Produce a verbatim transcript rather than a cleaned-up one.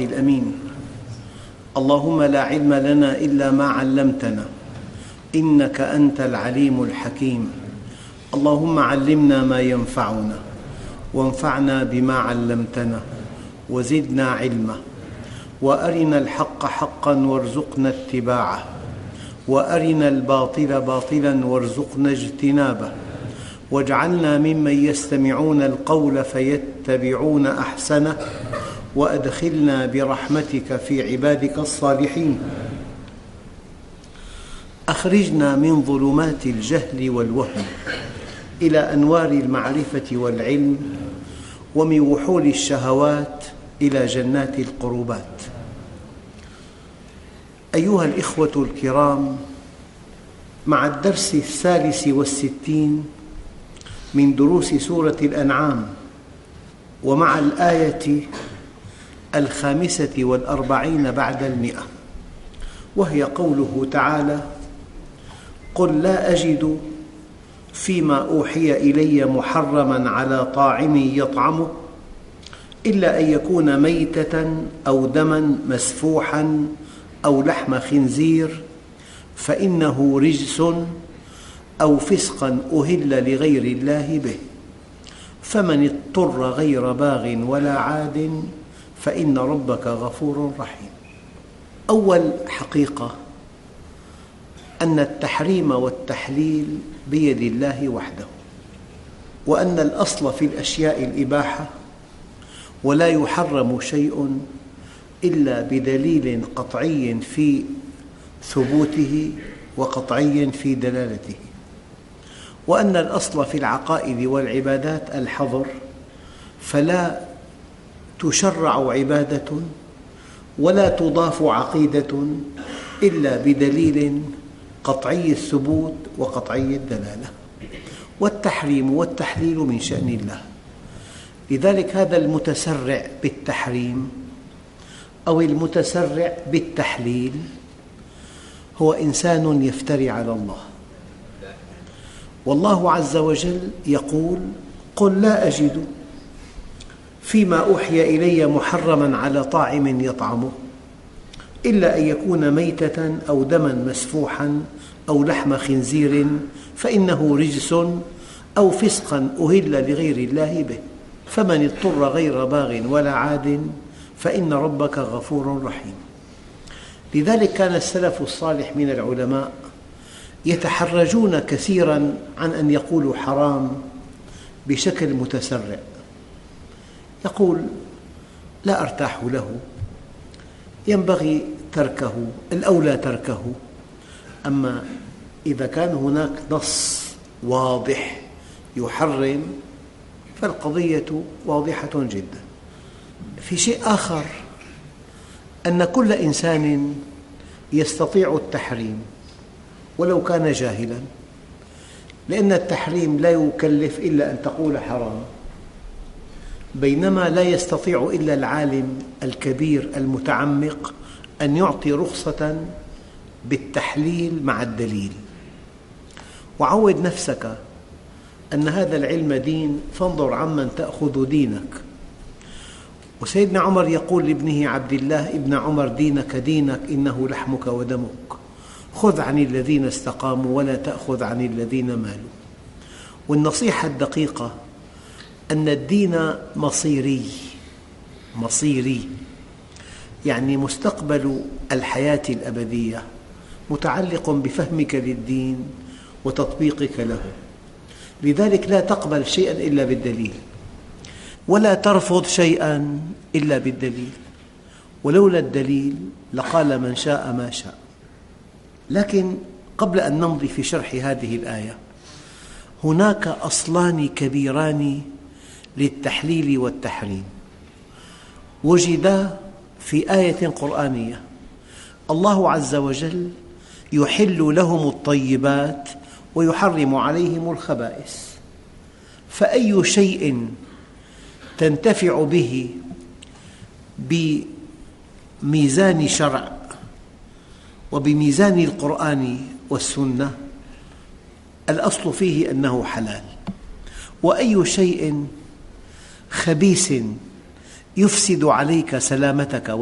الأمين. اللهم لا علم لنا إلا ما علمتنا إنك أنت العليم الحكيم. اللهم علمنا ما ينفعنا وانفعنا بما علمتنا وزدنا علما، وأرنا الحق حقا وارزقنا اتباعه، وأرنا الباطل باطلا وارزقنا اجتنابه، واجعلنا ممن يستمعون القول فيتبعون أحسنه، وأدخلنا برحمتك في عبادك الصالحين. أخرجنا من ظلمات الجهل والوهم إلى أنوار المعرفة والعلم، ومن وحول الشهوات إلى جنات القربات. أيها الإخوة الكرام، مع الدرس الثالث والستين من دروس سورة الأنعام، ومع الآية الخامسة والأربعين بعد المئة، وهي قوله تعالى: قل لا أجد فيما أوحي إلي محرما على طاعم يطعمه إلا أن يكون ميتة أو دما مسفوحا أو لحم خنزير فإنه رجس أو فسقا أهل لغير الله به، فمن اضطر غير باغ ولا عاد فإن ربك غفور رحيم. أول حقيقة أن التحريم والتحليل بيد الله وحده، وأن الأصل في الأشياء الإباحة، ولا يحرم شيء إلا بدليل قطعي في ثبوته وقطعي في دلالته، وأن الأصل في العقائد والعبادات الحظر، فلا تشرع عبادة ولا تضاف عقيدة إلا بدليل قطعي الثبوت وقطعي الدلالة. والتحريم والتحليل من شأن الله. لذلك هذا المتسرع بالتحريم أو المتسرع بالتحليل هو إنسان يفتري على الله. والله عز وجل يقول: قل لا أجد فيما أوحي إلي محرما على طاعم يطعمه إلا أن يكون ميتة أو دما مسفوحا أو لحم خنزير فإنه رجس أو فسقا أهل لغير الله به، فمن اضطر غير باغ ولا عاد فإن ربك غفور رحيم. لذلك كان السلف الصالح من العلماء يتحرجون كثيرا عن أن يقولوا حرام بشكل متسرع. يقول: لا أرتاح له، ينبغي تركه، الأولى تركه. أما إذا كان هناك نص واضح يحرم فالقضية واضحة جدا. في شيء آخر، أن كل إنسان يستطيع التحريم ولو كان جاهلا، لأن التحريم لا يكلف إلا أن تقول حرام، بينما لا يستطيع إلا العالم الكبير المتعمق أن يعطي رخصة بالتحليل مع الدليل. وعود نفسك أن هذا العلم دين، فانظر عمن تأخذ دينك. وسيدنا عمر يقول لابنه عبد الله: ابن عمر، دينك دينك إنه لحمك ودمك، خذ عن الذين استقاموا ولا تأخذ عن الذين مالوا. والنصيحة الدقيقة أن الدين مصيري، مصيري يعني مستقبل الحياة الأبدية متعلق بفهمك للدين وتطبيقك له. لذلك لا تقبل شيئا إلا بالدليل، ولا ترفض شيئا إلا بالدليل، ولولا الدليل لقال من شاء ما شاء. لكن قبل أن نمضي في شرح هذه الآية، هناك أصلان كبيران للتحليل والتحريم وجدا في آية قرآنية. الله عز وجل يحل لهم الطيبات ويحرم عليهم الخبائث، فأي شيء تنتفع به بميزان شرع وبميزان القرآن والسنة الأصل فيه أنه حلال، وأي شيء خبيث يفسد عليك سلامتك